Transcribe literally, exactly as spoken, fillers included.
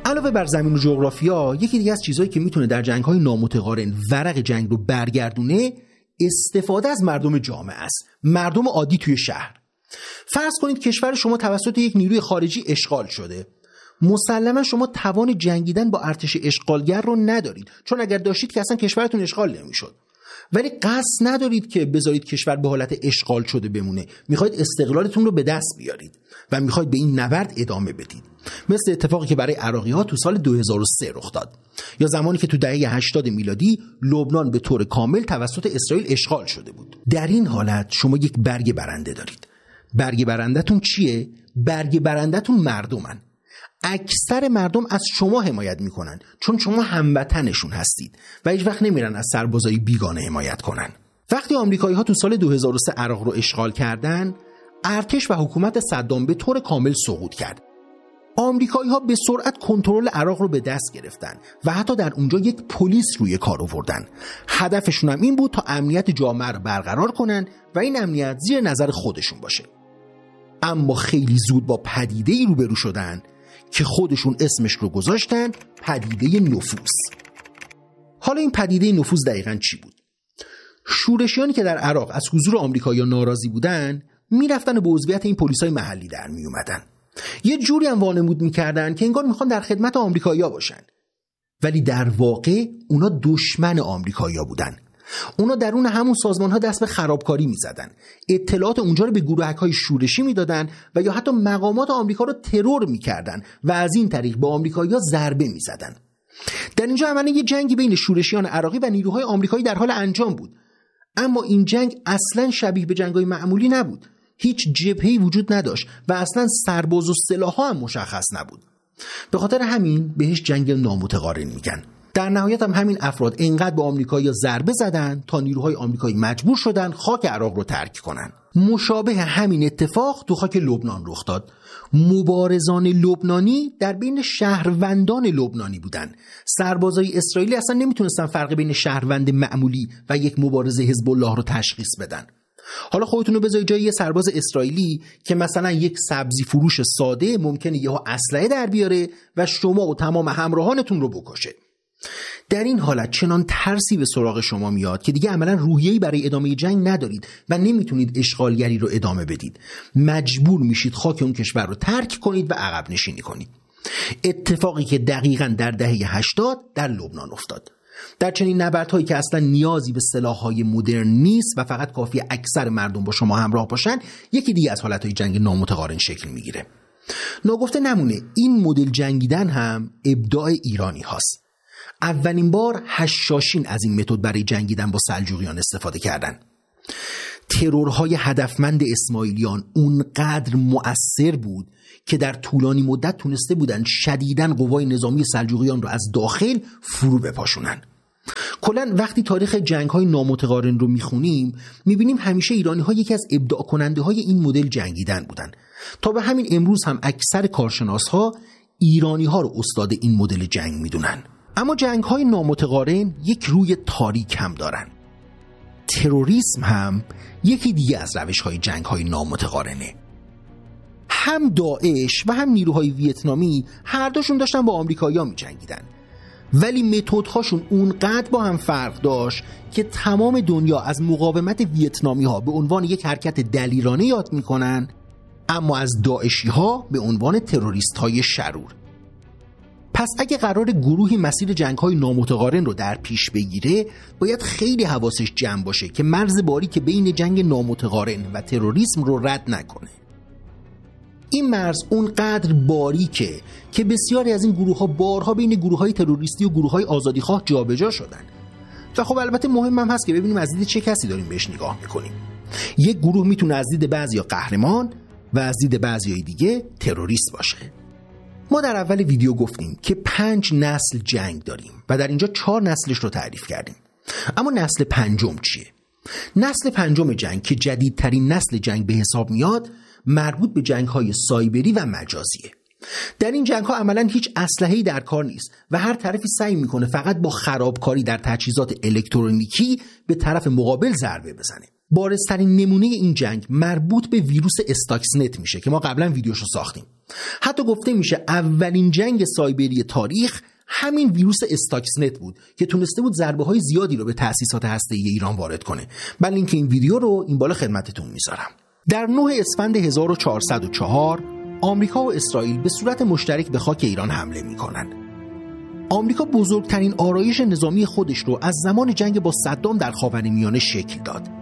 علاوه بر زمین و جغرافیا، یکی دیگه از چیزهایی که میتونه در جنگ‌های نامتقارن ورق جنگ رو برگردونه استفاده از مردم جامعه است. مردم عادی توی شهر. فرض کنید کشور شما توسط یک نیروی خارجی اشغال شده. مسلما شما توان جنگیدن با ارتش اشغالگر رو ندارید، چون اگر داشتید که اصلا کشورتون اشغال نمیشد. ولی قصد ندارید که بذارید کشور به حالت اشغال شده بمونه. میخواید استقلالتون رو به دست بیارید و میخواید به این نبرد ادامه بدید. مثل اتفاقی که برای عراقی‌ها تو سال دو هزار و سه رخ داد، یا زمانی که تو دهه هشتاد میلادی لبنان به طور کامل توسط اسرائیل اشغال شده بود. در این حالت شما یک برگ برنده دارید. برگ برندتون چیه؟ برگ برندتون مردمن. اکثر مردم از شما حمایت میکنن چون شما هموطنشون هستید و هیچ وقت نمیرن از سربازای بیگانه حمایت کنن. وقتی آمریکایی‌ها تو سال دو هزار و سه عراق رو اشغال کردن، ارتش و حکومت صدام به طور کامل سقوط کرد. آمریکایی‌ها به سرعت کنترل عراق رو به دست گرفتن و حتی در اونجا یک پلیس روی کار آوردن. هدفشون هم این بود تا امنیت جامعه رو برقرار کنن و این امنیت زیر نظر خودشون باشه. اما خیلی زود با پدیده‌ای روبرو شدن که خودشون اسمش رو گذاشتن پدیده نفوذ. حالا این پدیده نفوذ دقیقاً چی بود؟ شورشیانی که در عراق از حضور آمریکایی‌ها ناراضی بودن میرفتن و به عضویت این پلیسای محلی در می اومدن. یه جوری هم وانمود میکردن که انگار میخوان در خدمت آمریکایی‌ها باشن، ولی در واقع اونا دشمن آمریکایی‌ها بودن. اونا درون همون سازمان‌ها دست به خرابکاری می‌زدن. اطلاعات اونجا رو به گروهک‌های شورشی میدادن و یا حتی مقامات آمریکا رو ترور می‌کردن و از این طریق به آمریکایی‌ها ضربه می‌زدن. در اینجا عملاً یه جنگی بین شورشیان عراقی و نیروهای آمریکایی در حال انجام بود. اما این جنگ اصلاً شبیه به جنگ‌های معمولی نبود. هیچ جبهه‌ای وجود نداشت و اصلاً سرباز و سلاح‌ها هم مشخص نبود. به خاطر همین بهش جنگ نامتقارن میگن. در نهایت هم همین افراد اینقدر به آمریکایی‌ها ضربه زدن تا نیروهای آمریکایی مجبور شدن خاک عراق رو ترک کنن. مشابه همین اتفاق تو خاک لبنان رخ داد. مبارزان لبنانی در بین شهروندان لبنانی بودن. سربازای اسرائیلی اصلا نمیتونستن فرق بین شهروند معمولی و یک مبارز حزب الله رو تشخیص بدن. حالا خودتون رو بذارید جای یه سرباز اسرائیلی که مثلا یک سبزی فروش ساده ممکنه یهو اسلحه در بیاره و شما و تمام همراهانتون رو بکشه. در این حالت چنان ترسی به سراغ شما میاد که دیگه عملا روحیه‌ای برای ادامه جنگ ندارید و نمیتونید اشغالگری رو ادامه بدید. مجبور میشید خاک اون کشور رو ترک کنید و عقب نشینی کنید. اتفاقی که دقیقاً در دهه هشتاد در لبنان افتاد. در چنین نبردهایی که اصلا نیازی به سلاح‌های مدرن نیست و فقط کافیه اکثر مردم با شما همراه باشن، یکی دیگه از حالتهای جنگ نامتقارن شکل میگیره. ناگفته نمونه این مدل جنگیدن هم ابداع ایرانی هاست. اولین بار حشاشین از این متد برای جنگیدن با سلجوقیان استفاده کردن. ترورهای هدفمند اسماعیلیان اونقدر مؤثر بود که در طولانی مدت تونسته بودن شدیداً قوای نظامی سلجوقیان رو از داخل فرو بپاشونن. کلاً وقتی تاریخ جنگ‌های نامتقارن رو میخونیم میبینیم همیشه ایرانی‌ها یکی از ابداع کننده‌های این مدل جنگیدن بودن. تا به همین امروز هم اکثر کارشناس‌ها ایرانی‌ها رو استاد این مدل جنگ میدونن. اما جنگ‌های نامتقارن یک روی تاریک هم دارن. تروریسم هم یکی دیگه از روش‌های جنگ‌های نامتقارنه. هم داعش و هم نیروهای ویتنامی هر دوشون داشتن با آمریکایی‌ها می‌جنگیدن، ولی متدهاشون اونقدر با هم فرق داشت که تمام دنیا از مقاومت ویتنامی‌ها به عنوان یک حرکت دلیرانه یاد می‌کنن، اما از داعشی‌ها به عنوان تروریست‌های شرور. پس اگه قرار گروهی مسیر جنگ‌های نامتقارن رو در پیش بگیره، باید خیلی حواسش جمع باشه که مرز باریک بین جنگ نامتقارن و تروریسم رو رد نکنه. این مرز اونقدر باریکه که بسیاری از این گروه‌ها بارها بین گروه‌های تروریستی و گروه‌های آزادیخواه جابجا شدن. و خب البته مهم هم هست که ببینیم از دید چه کسی داریم بهش نگاه می‌کنیم. یک گروه میتونه از دید بعضیا قهرمان و از دید بعضیای دیگه تروریست باشه. ما در اول ویدیو گفتیم که پنج نسل جنگ داریم و در اینجا چهار نسلش رو تعریف کردیم. اما نسل پنجم چیه؟ نسل پنجم جنگ که جدیدترین نسل جنگ به حساب میاد، مربوط به جنگ‌های سایبری و مجازیه. در این جنگ ها عملا هیچ اسلحه‌ای در کار نیست و هر طرفی سعی میکنه فقط با خرابکاری در تجهیزات الکترونیکی به طرف مقابل ضربه بزنه. بارزترین نمونه این جنگ مربوط به ویروس استاکسنت میشه که ما قبلا ویدیوشو ساختیم. حتی گفته میشه اولین جنگ سایبری تاریخ همین ویروس استاکسنت بود که تونسته بود ضربه های زیادی رو به تأسیسات هسته‌ای ایران وارد کنه. من لینک این ویدیو رو این بالا خدمتتون میذارم. در نه اسفند هزار و چهارصد و چهار آمریکا و اسرائیل به صورت مشترک به خاک ایران حمله میکنن. آمریکا بزرگترین آرایش نظامی خودش رو از زمان جنگ با صدام در خاورمیانه شکل داد.